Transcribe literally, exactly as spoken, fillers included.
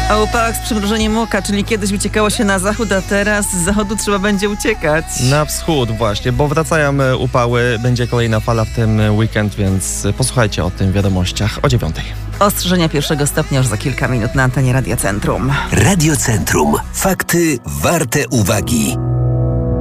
O upałach z przymrużeniem oka, czyli kiedyś uciekało się na zachód, a teraz z zachodu trzeba będzie uciekać. Na wschód właśnie, bo wracają upały, będzie kolejna fala w ten weekend, więc posłuchajcie o tym w wiadomościach o dziewiątej. Ostrzeżenia pierwszego stopnia już za kilka minut na antenie Radia Centrum. Radio Centrum. Fakty warte uwagi.